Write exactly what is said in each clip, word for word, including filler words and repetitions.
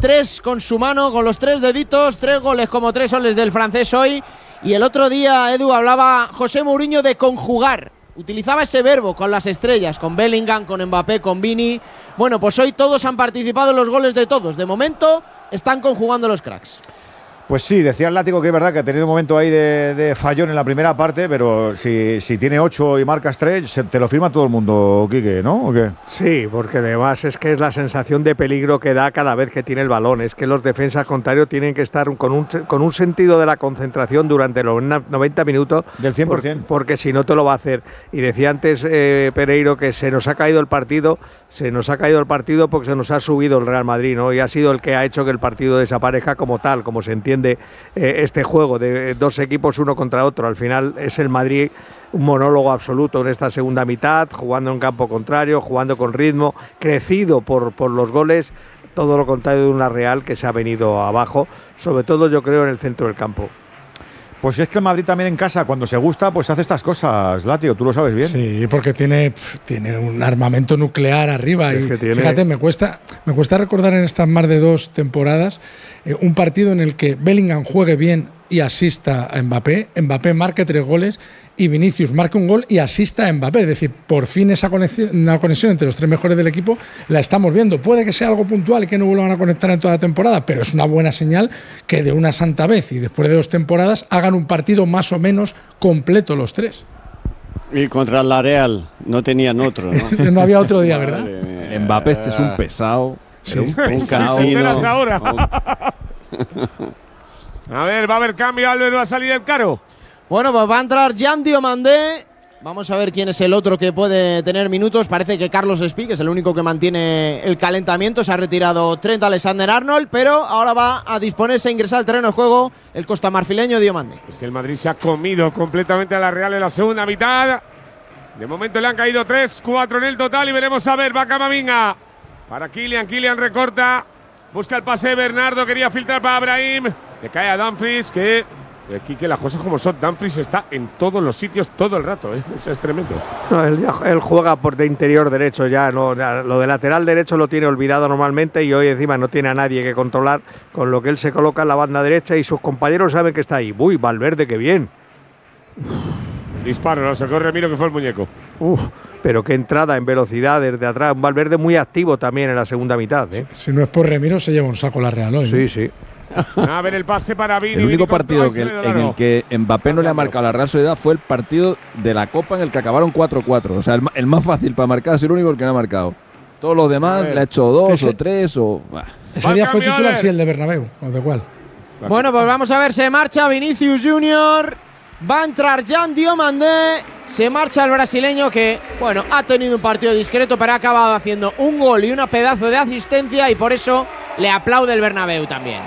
tres con su mano, con los tres deditos, tres goles como tres soles del francés hoy. Y el otro día, Edu, hablaba José Mourinho de conjugar. Utilizaba ese verbo con las estrellas, con Bellingham, con Mbappé, con Vini. Bueno, pues hoy todos han participado en los goles de todos. De momento están conjugando los cracks. Pues sí, decía el Látigo que es verdad que ha tenido un momento ahí de, de fallón en la primera parte, pero si, si tiene ocho y marcas tres, se, te lo firma todo el mundo, Quique, ¿no? ¿O qué? Sí, porque además es que es la sensación de peligro que da cada vez que tiene el balón. Es que los defensas contrarios tienen que estar con un, con un sentido de la concentración durante los noventa minutos. Del cien por ciento. Por, porque si no te lo va a hacer. Y decía antes eh, Pereiro que se nos ha caído el partido, se nos ha caído el partido porque se nos ha subido el Real Madrid, ¿no? Y ha sido el que ha hecho que el partido desaparezca como tal, como se entiende. De, eh, este juego de dos equipos uno contra otro. Al final es el Madrid un monólogo absoluto en esta segunda mitad, jugando en campo contrario, jugando con ritmo, crecido por, por los goles, todo lo contrario de una Real que se ha venido abajo, sobre todo yo creo en el centro del campo. Pues es que el Madrid también en casa, cuando se gusta, pues hace estas cosas, Latio, tú lo sabes bien. Sí, porque tiene, tiene un armamento nuclear arriba. Es y que tiene... Fíjate, me cuesta, me cuesta recordar en estas más de dos temporadas eh, un partido en el que Bellingham juegue bien y asista a Mbappé, Mbappé marque tres goles y Vinicius marque un gol y asista a Mbappé. Es decir, por fin esa conexión, una conexión entre los tres mejores del equipo la estamos viendo. Puede que sea algo puntual y que no vuelvan a conectar en toda la temporada, pero es una buena señal que de una santa vez y después de dos temporadas hagan un partido más o menos completo los tres. Y contra la Real no tenían otro, ¿no? No había otro día, ¿verdad? Madre Mbappé este es un pesado. Sí, un pesado. Sí, sí, ahora. A ver, va a haber cambio, Albert, va a salir el Caro. Bueno, pues va a entrar Jan Diomandé. Vamos a ver quién es el otro que puede tener minutos. Parece que Carlos Espí, que es el único que mantiene el calentamiento. Se ha retirado Trent Alexander-Arnold, pero ahora va a disponerse a ingresar al terreno de juego el costamarfileño Diomandé. Es que el Madrid se ha comido completamente a la Real en la segunda mitad. De momento le han caído tres, cuatro en el total y veremos a ver. Va Camavinga para Kylian, Kylian recorta. Busca el pase de Bernardo, quería filtrar para Brahim. Le cae a Dumfries, que aquí que las cosas como son. Dumfries está en todos los sitios todo el rato, ¿eh? Eso es tremendo. No, él, él juega por de interior derecho ya, no, lo de lateral derecho lo tiene olvidado normalmente y hoy encima no tiene a nadie que controlar, con lo que él se coloca en la banda derecha y sus compañeros saben que está ahí. Uy, Valverde, qué bien. Disparo, lo sacó Remiro, que fue el muñeco. Uf, pero qué entrada en velocidad desde atrás. Un Valverde muy activo también en la segunda mitad, ¿eh? Si, si no es por Remiro, se lleva un saco la Real hoy. Sí, ¿no? sí. A ver el pase para Vini. El único Vini partido que, en el que Mbappé no le ha marcado a la Real Sociedad fue el partido de la Copa en el que acabaron cuatro cuatro. O sea, el, el más fácil para marcar es el único el que no ha marcado. Todos los demás le ha hecho dos ese, o tres o… Bah. Ese día fue titular, sí, el de Bernabéu, o de cuál. Bueno, pues vamos a ver, se marcha Vinicius Junior. Va a entrar Jan Diomandé. Se marcha el brasileño que, bueno, ha tenido un partido discreto, pero ha acabado haciendo un gol y una pedazo de asistencia y por eso le aplaude el Bernabéu también.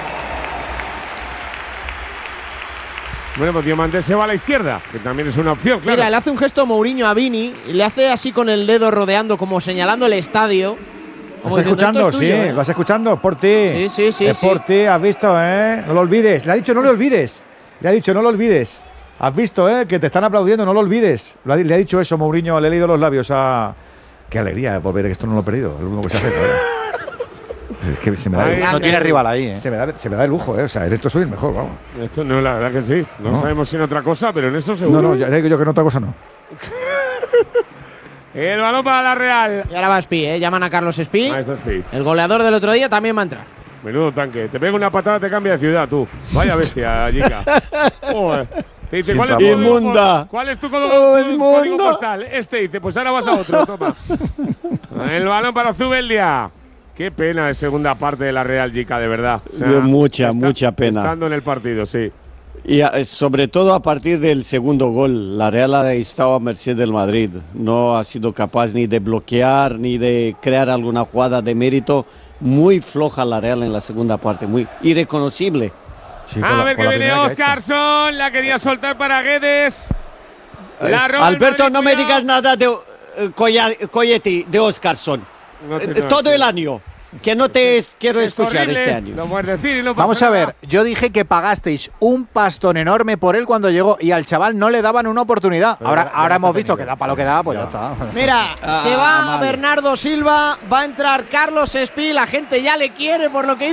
Bueno, pues Diomandé se va a la izquierda, que también es una opción, claro. Mira, le hace un gesto Mourinho a Vini, y le hace así con el dedo rodeando, como señalando el estadio. ¿Vas escuchando? Sí, ¿eh? ¿Vas escuchando? Es por ti. Sí, sí, sí. Es sí. por ti, has visto, ¿eh? No lo olvides. Le ha dicho no lo olvides. Le ha dicho no lo olvides. Has visto, ¿eh? Que te están aplaudiendo, no lo olvides. Le ha, le ha dicho eso Mourinho, le he leído los labios a… Qué alegría por ver que esto no lo he perdido. Es lo único que se hace, ¿verdad? Es que se me da Ay, el, no tiene rival ahí, ¿eh? Se me da, se me da el lujo, ¿eh? O sea, en esto soy el mejor, vamos. Esto no, la verdad que sí. No, no sabemos si en otra cosa, pero en eso seguro. No, no, ya digo yo que en otra cosa no. El balón para la Real. Y ahora va Espí, ¿eh? Llaman a Carlos Espí. Ahí está Espí. El goleador del otro día también va a entrar. Menudo tanque. Te pega una patada, te cambia de ciudad, tú. Vaya bestia, Jica. Joder. Te dice, ¿cuál es, tu inmunda. ¿cuál es tu código, oh, tu código postal? Este dice, pues ahora vas a otro, toma. El balón para Zubeldia. Qué pena de segunda parte de la Real, Jica, de verdad. O sea, mucha, está, mucha pena. Estando en el partido, sí. Y a, sobre todo a partir del segundo gol, la Real ha estado a merced del Madrid. No ha sido capaz ni de bloquear, ni de crear alguna jugada de mérito. Muy floja la Real en la segunda parte, muy irreconocible. Sí, a la, ver que viene Oscarson, que la quería soltar para Guedes. Eh, Alberto, no me digas nada de uh, Coyetti, de Oscarson. No eh, todo el año. Que no te es, quiero es escuchar horrible. Este año. Lo puedes decir y no pasa Vamos a ver, nada. Yo dije que pagasteis un pastón enorme por él cuando llegó y al chaval no le daban una oportunidad. Pero ahora ya, ahora ya hemos visto tenido. Que da para lo que da, pues ya, ya está. Mira, ah, se va vale. Bernardo Silva, va a entrar Carlos Espí, la gente ya le quiere por lo que hizo